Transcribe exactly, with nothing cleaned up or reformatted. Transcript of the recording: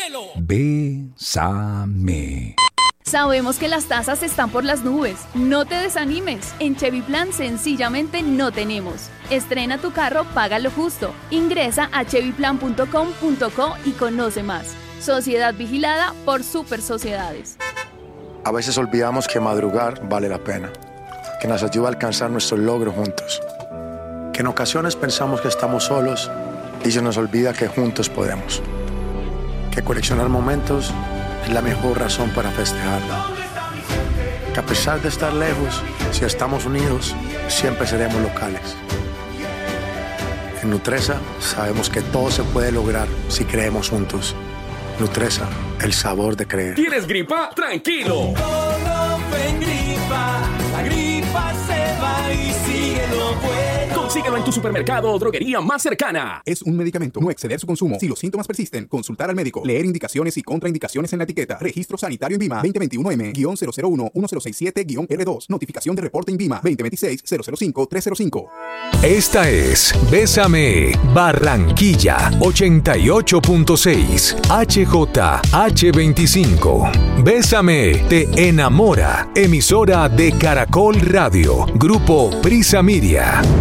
cielo. Bésame. Sabemos que las tasas están por las nubes. No te desanimes. En Chevy Plan sencillamente no tenemos. Estrena tu carro, paga lo justo. Ingresa a chevy plan punto com punto co y conoce más. Sociedad vigilada por Super Sociedades. A veces olvidamos que madrugar vale la pena, que nos ayuda a alcanzar nuestros logros juntos. Que en ocasiones pensamos que estamos solos y se nos olvida que juntos podemos. Que coleccionar momentos es la mejor razón para festejar. Que a pesar de estar lejos, si estamos unidos, siempre seremos locales. En Nutresa sabemos que todo se puede lograr si creemos juntos. Nutresa, el sabor de creer. ¿Tienes gripa? ¡Tranquilo! Ven gripa, la gripa se va y sigue lo bueno. Consíguelo en tu supermercado o droguería más cercana. Es un medicamento. No exceder su consumo. Si los síntomas persisten, consultar al médico. Leer indicaciones y contraindicaciones en la etiqueta. Registro sanitario INVIMA veinte veintiuno M cero cero uno uno cero seis siete R dos. Notificación de reporte INVIMA veinte veintiséis cero cero cinco tres cero cinco. Esta es Bésame Barranquilla ochenta y ocho punto seis H J H veinticinco. Bésame te enamora. Emisora de Caracol Radio. Grupo Prisa Media.